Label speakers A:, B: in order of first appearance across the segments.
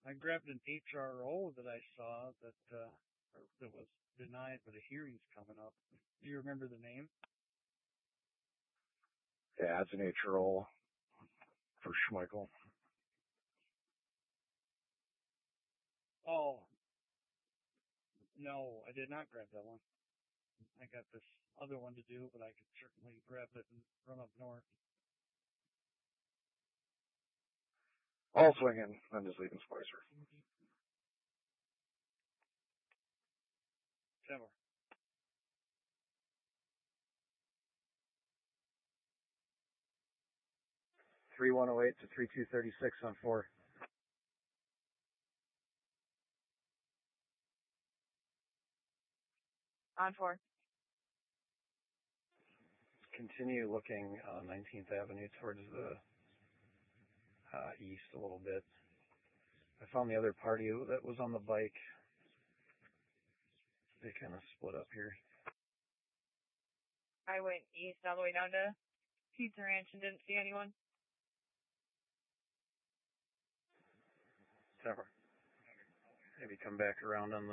A: I grabbed an HRO that I saw that was denied, but a hearing's coming up. Do you remember the name?
B: Yeah, it's an HRO for Schmeichel.
A: Oh, no, I did not grab that one. I got this other one to do, but I could certainly grab it and run up north.
B: I'll swing in. I'm just leaving Spicer.
A: Timber.
B: (3-108 to 3-236 on 4.
C: On 4.
B: Continue looking 19th Avenue towards the east a little bit. I found the other party that was on the bike. They kind of split up here.
C: I went east all the way down to Pizza Ranch and didn't see anyone.
B: Never. Maybe come back around on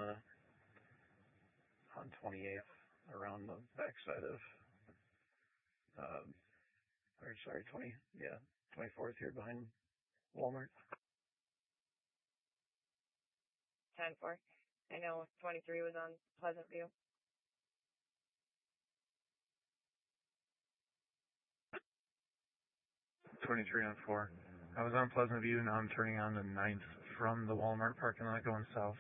B: 28th, around the backside of 24th here behind Walmart.
C: 10-4. I know 23 was on Pleasant View.
D: (23 on 4). I was on Pleasant View, now I'm turning on the 9th from the Walmart parking lot going south.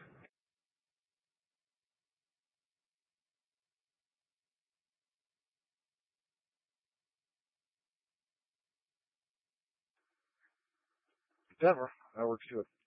B: Denver, that works too.